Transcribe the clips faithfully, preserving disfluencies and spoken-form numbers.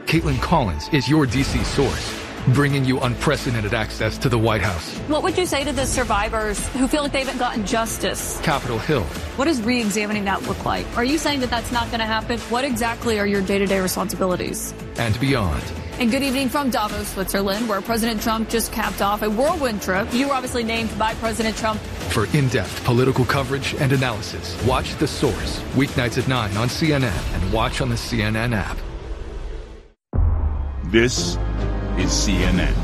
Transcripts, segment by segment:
Caitlin Collins is your D C source, bringing you unprecedented access to the White House. What would you say to the survivors who feel like they haven't gotten justice? Capitol Hill. What does re-examining that look like? Are you saying that that's not going to happen? What exactly are your day-to-day responsibilities? And beyond. And good evening from Davos, Switzerland, where President Trump just capped off a whirlwind trip. You were obviously named by President Trump. For in-depth political coverage and analysis, watch The Source, weeknights at nine on C N N and watch on the C N N app. This is C N N.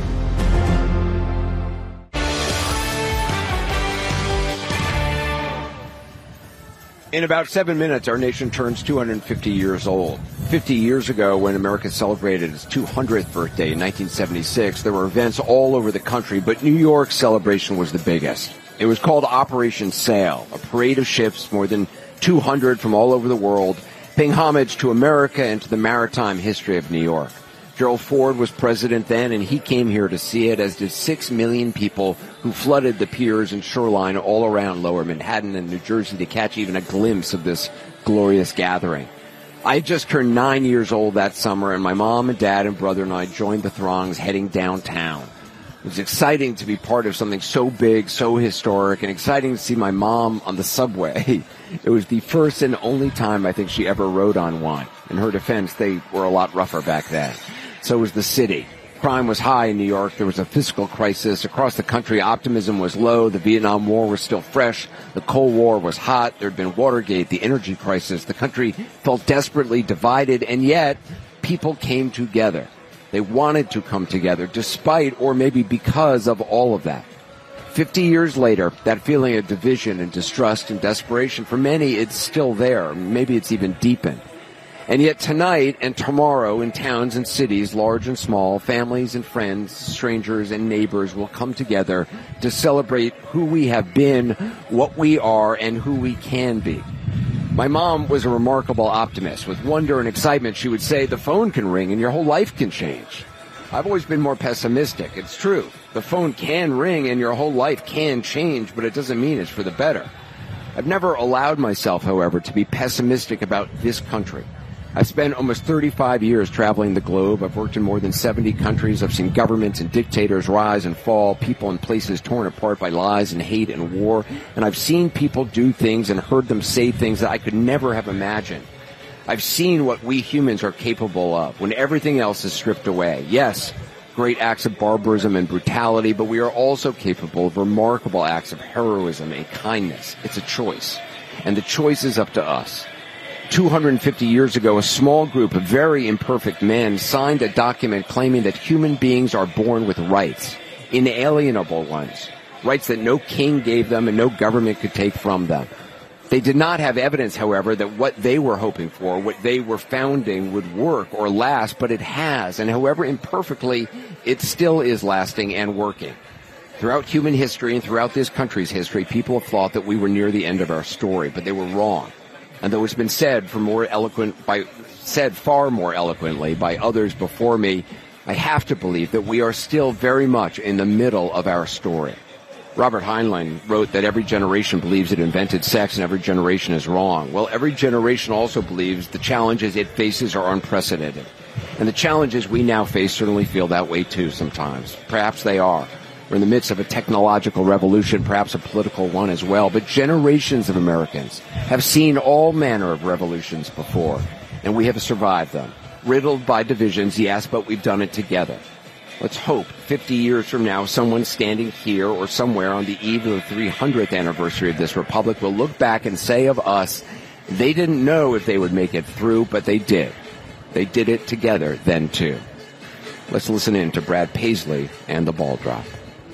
In about seven minutes, our nation turns two hundred fifty years old. fifty years ago, when America celebrated its two hundredth birthday in nineteen seventy-six, there were events all over the country, but New York's celebration was the biggest. It was called Operation Sail, a parade of ships, more than two hundred from all over the world, paying homage to America and to the maritime history of New York. Gerald Ford was president then, and he came here to see it, as did six million people who flooded the piers and shoreline all around Lower Manhattan and New Jersey to catch even a glimpse of this glorious gathering. I had just turned nine years old that summer, and my mom and dad and brother and I joined the throngs heading downtown. It was exciting to be part of something so big, so historic, and exciting to see my mom on the subway. It was the first and only time I think she ever rode on one. In her defense, they were a lot rougher back then. So was the city. Crime was high in New York. There was a fiscal crisis. Across the country, optimism was low. The Vietnam War was still fresh. The Cold War was hot. There had been Watergate, the energy crisis. The country felt desperately divided, and yet people came together. They wanted to come together despite, or maybe because of, all of that. Fifty years later, that feeling of division and distrust and desperation, for many, it's still there. Maybe it's even deepened. And yet tonight and tomorrow in towns and cities, large and small, families and friends, strangers and neighbors will come together to celebrate who we have been, what we are, and who we can be. My mom was a remarkable optimist. With wonder and excitement, she would say, the phone can ring and your whole life can change. I've always been more pessimistic. It's true. The phone can ring and your whole life can change, but it doesn't mean it's for the better. I've never allowed myself, however, to be pessimistic about this country. I've spent almost thirty-five years traveling the globe. I've worked in more than seventy countries. I've seen governments and dictators rise and fall, people and places torn apart by lies and hate and war. And I've seen people do things and heard them say things that I could never have imagined. I've seen what we humans are capable of when everything else is stripped away. Yes, great acts of barbarism and brutality, but we are also capable of remarkable acts of heroism and kindness. It's a choice, and the choice is up to us. two hundred fifty years ago, a small group of very imperfect men signed a document claiming that human beings are born with rights, inalienable ones, rights that no king gave them and no government could take from them. They did not have evidence, however, that what they were hoping for, what they were founding, would work or last, but it has, and however imperfectly, it still is lasting and working. Throughout human history and throughout this country's history, people have thought that we were near the end of our story, but they were wrong. And though it's been said for more eloquent by said far more eloquently by others before me, I have to believe that we are still very much in the middle of our story. Robert Heinlein wrote that every generation believes it invented sex and every generation is wrong. Well, every generation also believes the challenges it faces are unprecedented. And the challenges we now face certainly feel that way too sometimes. Perhaps they are. We're in the midst of a technological revolution, perhaps a political one as well. But generations of Americans have seen all manner of revolutions before, and we have survived them. Riddled by divisions, yes, but we've done it together. Let's hope fifty years from now, someone standing here or somewhere on the eve of the three hundredth anniversary of this republic will look back and say of us, they didn't know if they would make it through, but they did. They did it together then, too. Let's listen in to Brad Paisley and the Ball Drop.